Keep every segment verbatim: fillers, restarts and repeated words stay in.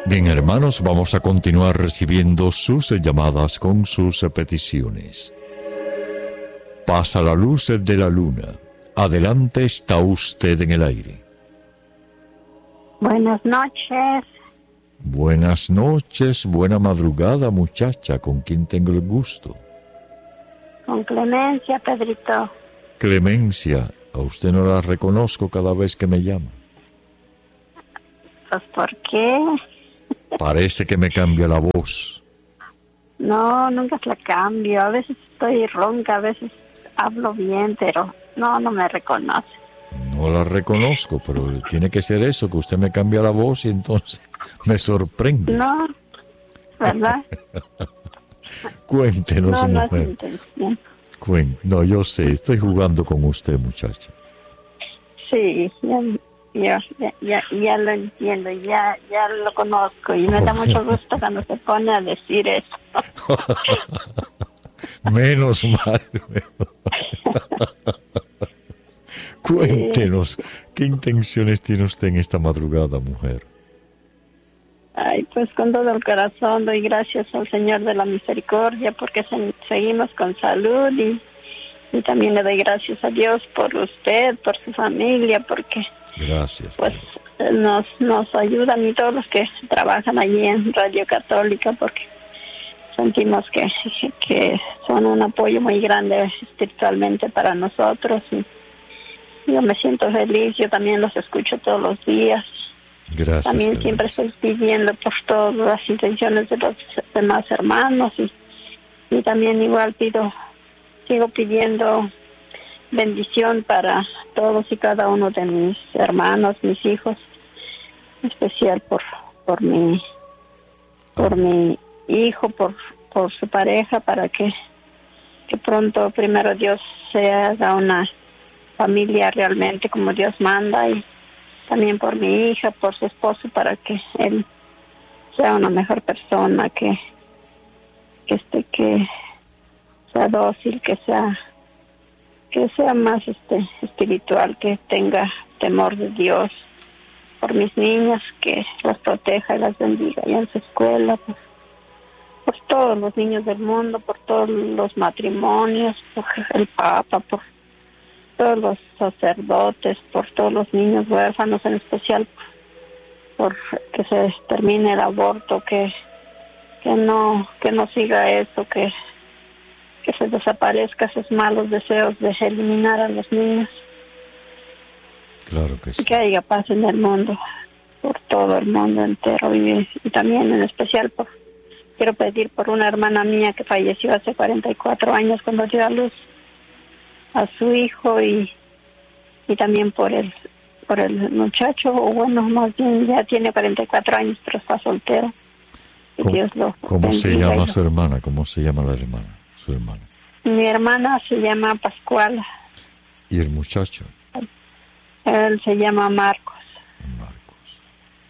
Bien, hermanos, vamos a continuar recibiendo sus llamadas con sus peticiones. Pasa la luz de la luna. Adelante, está usted en el aire. Buenas noches. Buenas noches, buena madrugada, muchacha. ¿Con quién tengo el gusto? Con Clemencia, Pedrito. Clemencia, a usted no la reconozco cada vez que me llama. Pues, ¿por qué? Parece que me cambia la voz. No, nunca la cambio. A veces estoy ronca, a veces hablo bien, pero no, no me reconoce. No la reconozco, pero tiene que ser eso, que usted me cambia la voz y entonces me sorprende. No, ¿verdad? Cuéntenos, no, no mujer. es intención. Cuen- no, yo sé, estoy jugando con usted, muchacha. Sí, ya, ya, ya, ya, ya lo entiendo, ya, ya lo conozco y me da mucho gusto cuando se pone a decir eso. Menos mal. menos mal. Cuéntenos, ¿qué intenciones tiene usted en esta madrugada, mujer? Ay, pues con todo el corazón doy gracias al Señor de la Misericordia porque se, seguimos con salud y, y también le doy gracias a Dios por usted, por su familia, porque Gracias. pues nos nos ayudan y todos los que trabajan allí en Radio Católica, porque sentimos que, que son un apoyo muy grande espiritualmente para nosotros y yo me siento feliz, yo también los escucho todos los días. Gracias. También Clemencia. siempre estoy pidiendo por todas las intenciones de los demás hermanos y, y también igual pido, sigo pidiendo bendición para todos y cada uno de mis hermanos, mis hijos, en especial por por mi por mi hijo, por por su pareja, para que que pronto primero Dios se haga una familia realmente como Dios manda, y también por mi hija, por su esposo, para que él sea una mejor persona, que que este que sea dócil, que sea que sea más este espiritual, que tenga temor de Dios, por mis niñas, que las proteja y las bendiga y en su escuela, por, por todos los niños del mundo, por todos los matrimonios, por el Papa, por todos los sacerdotes, por todos los niños huérfanos, en especial por que se termine el aborto, que que no que no siga eso, que que se desaparezca esos malos deseos de eliminar a los niños, Claro que sí. que haya paz en el mundo, por todo el mundo entero, y, y también en especial por quiero pedir por una hermana mía que falleció hace cuarenta y cuatro años cuando dio a luz a su hijo, y y también por el por el muchacho, o bueno, más bien ya tiene cuarenta y cuatro años, pero está soltero. Y ¿Cómo, Dios lo cómo se bendiga. llama Y su hermana? ¿Cómo se llama la hermana? Su hermana. mi hermana se llama Pascual, ¿Y el muchacho? él se llama Marcos, Marcos.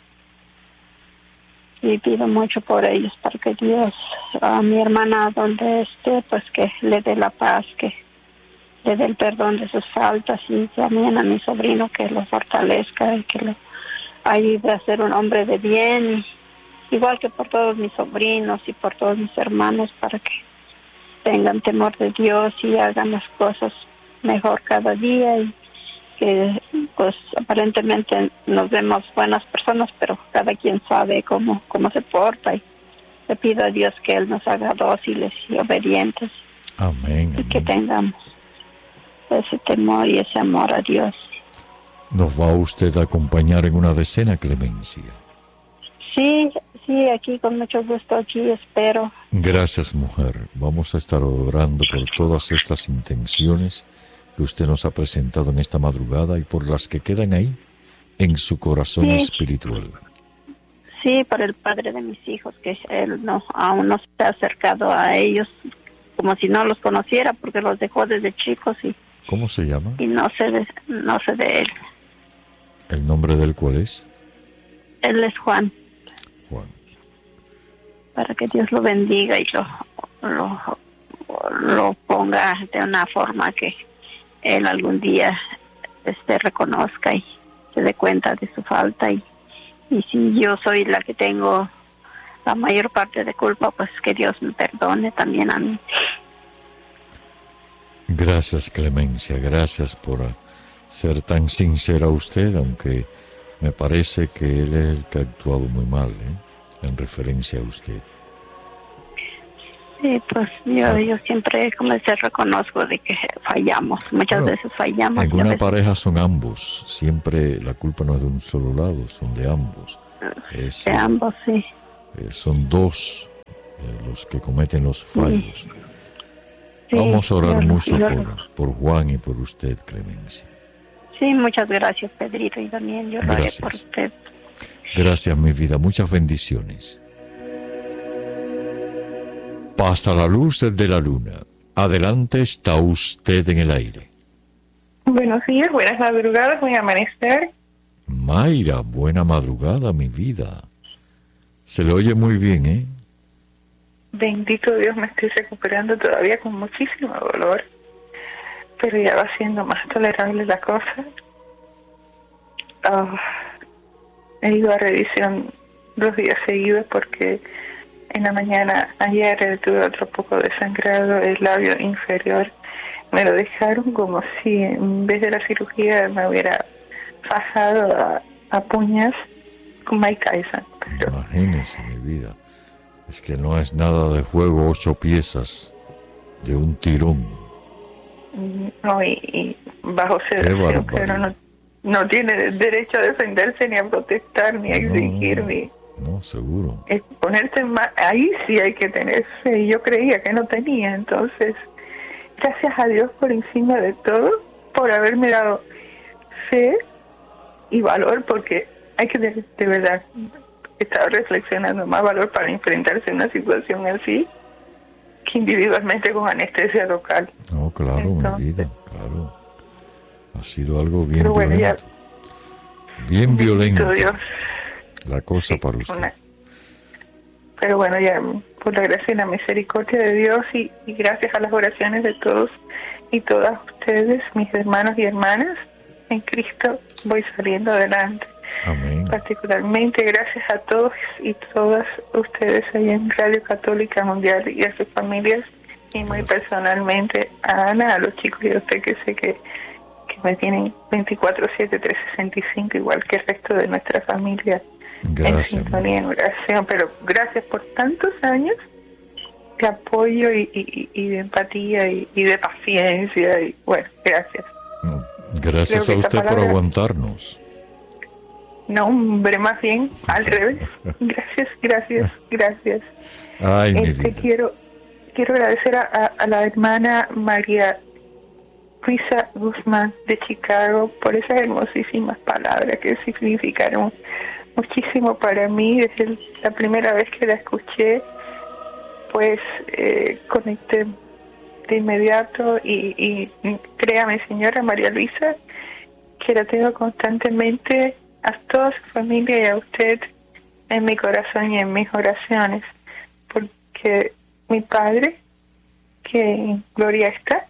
y pido mucho por ellos, para que Dios a mi hermana donde esté, pues que le dé la paz, que le dé el perdón de sus faltas, y también a mi sobrino que lo fortalezca y que lo ayude a ser un hombre de bien, igual que por todos mis sobrinos y por todos mis hermanos, para que tengan temor de Dios y hagan las cosas mejor cada día, y que pues aparentemente nos vemos buenas personas, pero cada quien sabe cómo cómo se porta, y le pido a Dios que Él nos haga dóciles y obedientes, Amén, y que amén. tengamos ese temor y ese amor a Dios. ¿Nos va usted a acompañar en una decena, Clemencia? Sí, sí, aquí con mucho gusto, aquí espero. Gracias, mujer. Vamos a estar orando por todas estas intenciones que usted nos ha presentado en esta madrugada y por las que quedan ahí en su corazón Sí. espiritual. Sí, por el padre de mis hijos, que él no aún no se ha acercado a ellos como si no los conociera, porque los dejó desde chicos y, ¿Cómo se llama? y no sé de, no sé de él. ¿El nombre del cuál es? Él es Juan, Juan. para que Dios lo bendiga y lo, lo, lo ponga de una forma que él algún día este reconozca y se dé cuenta de su falta, y, Y si yo soy la que tengo la mayor parte de culpa, pues que Dios me perdone también a mí. Gracias, Clemencia, gracias por ser tan sincera usted, aunque me parece que él es el que ha actuado muy mal, ¿eh? En referencia a usted. Sí, pues yo, ah. yo siempre, como se reconozco de que fallamos, muchas bueno, veces fallamos. En una veces... pareja son ambos, siempre la culpa no es de un solo lado, son de ambos. Es, de ambos, sí. Eh, son dos eh, los que cometen los fallos. Sí. Sí, Vamos a orar yo, mucho yo, por, por Juan y por usted, Clemencia. Sí, muchas gracias, Pedrito, y también yo lo haré por usted. Gracias, mi vida, muchas bendiciones. Pasa la luz de la luna. Adelante, está usted en el aire. Buenos días, buenas madrugadas, buen amanecer. Mayra, buena madrugada, mi vida. Se le oye muy bien, ¿eh? Bendito Dios, me estoy recuperando todavía con muchísimo dolor, pero ya va siendo más tolerable la cosa. Oh, he ido a revisión dos días seguidos porque en la mañana, ayer tuve otro poco de sangrado, el labio inferior. Me lo dejaron como si en vez de la cirugía me hubiera fajado a, a puñas con Mike Tyson. Pero... Imagínese, mi vida. Es que no es nada de juego ocho piezas de un tirón. No, y, y bajo sedación, pero no, no tiene derecho a defenderse, ni a protestar, ni a exigir, no, ni... No, seguro. Ponerse más, ahí sí hay que tener fe. Yo creía que no tenía, entonces, gracias a Dios por encima de todo, por haberme dado fe y valor, porque hay que de, de verdad estar reflexionando, más valor para enfrentarse a una situación así que individualmente con anestesia local. No, claro, entonces, mi vida, claro. Ha sido algo bien bueno, violento. Ya, bien violento. Dios. La cosa sí, para usted. Una, pero bueno, ya por la gracia y la misericordia de Dios y, y gracias a las oraciones de todos y todas ustedes, mis hermanos y hermanas, en Cristo voy saliendo adelante. Amén. Particularmente gracias a todos y todas ustedes allá en Radio Católica Mundial y a sus familias, y muy gracias. Personalmente a Ana, a los chicos y a usted que sé que, que me tienen veinticuatro siete, trescientos sesenta y cinco, igual que el resto de nuestra familia. Gracias, en sintonía, en oración, pero gracias por tantos años de apoyo y, y, y de empatía y, y de paciencia y bueno, gracias. Gracias a usted palabra, por aguantarnos. No, hombre, más bien al revés. Gracias, gracias, gracias. Ay, mi este, vida. Quiero, quiero agradecer a, a, a la hermana María Luisa Guzmán de Chicago por esas hermosísimas palabras que significaron muchísimo para mí. Desde la primera vez que la escuché, pues eh, conecté de inmediato y, y créame, señora María Luisa, que la tengo constantemente a toda su familia y a usted en mi corazón y en mis oraciones, porque mi padre, que en gloria está,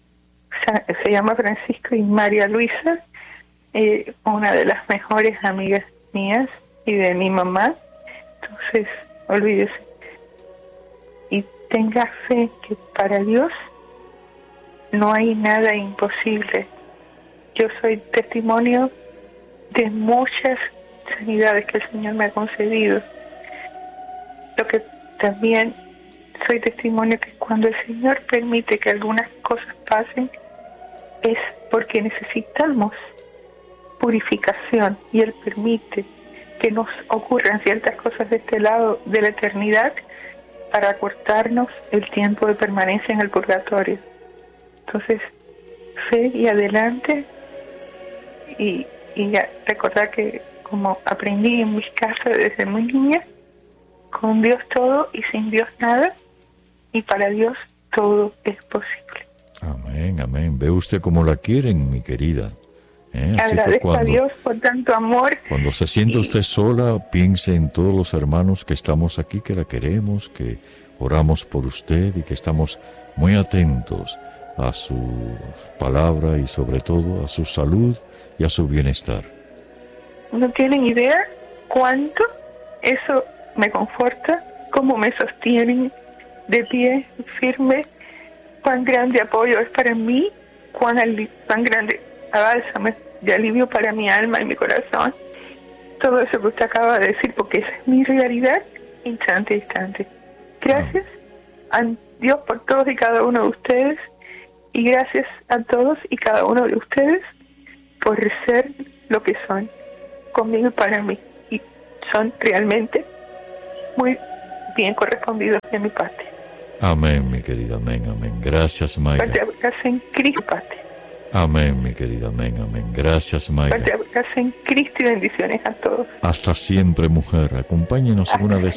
se llama Francisco, y María Luisa, eh, una de las mejores amigas mías y de mi mamá. Entonces, olvídese y tenga fe que para Dios no hay nada imposible. Yo soy testimonio de muchas sanidades que el Señor me ha concedido. Lo que también soy testimonio que cuando el Señor permite que algunas cosas pasen es porque necesitamos purificación, y Él permite que nos ocurran ciertas cosas de este lado de la eternidad para acortarnos el tiempo de permanencia en el purgatorio. Entonces, fe y adelante, y, y ya recordar que como aprendí en mis casas desde muy niña, con Dios todo y sin Dios nada, y para Dios todo es posible. Amén, amén. Ve usted cómo la quieren, mi querida. ¿Eh? Así Agradezco cuando, a Dios por tanto amor. Cuando se siente y... usted sola, piense en todos los hermanos que estamos aquí, que la queremos, que oramos por usted y que estamos muy atentos a su palabra y sobre todo a su salud y a su bienestar. No tienen idea cuánto eso me conforta, cómo me sostienen de pie, firme, cuán grande apoyo es para mí, cuán, ali- cuán grande bálsamo de alivio para mi alma y mi corazón. Todo eso que usted acaba de decir, porque esa es mi realidad, instante a instante. Gracias a Dios por todos y cada uno de ustedes, y gracias a todos y cada uno de ustedes por ser lo que son, conmigo y para mí. Y son realmente muy bien correspondidos de mi parte. Amén, mi querida, amén, amén. Gracias, Mayra. Fuerte abrazo en Cristo, parte. Amén, mi querida, amén, amén. Gracias, Mayra. Fuerte abrazo en Cristo y bendiciones a todos. Hasta siempre, mujer. Acompáñenos en una de